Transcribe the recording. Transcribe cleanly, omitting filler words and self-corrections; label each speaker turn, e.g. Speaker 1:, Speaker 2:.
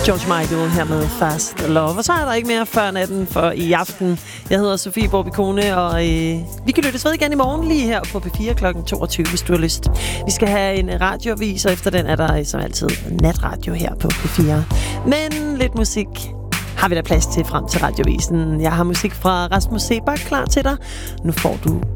Speaker 1: George Michael her med Fast Love. Og så er der ikke mere før natten for i aften. Jeg hedder Sofie Borbikone, og vi kan lyttes ved igen i morgen lige her på P4 kl. 22, hvis du har lyst. Vi skal have en radioavis, og efter den er der som altid natradio her på P4. Men lidt musik har vi da plads til frem til radiovisen. Jeg har musik fra Rasmus Sebak klar til dig. Nu får du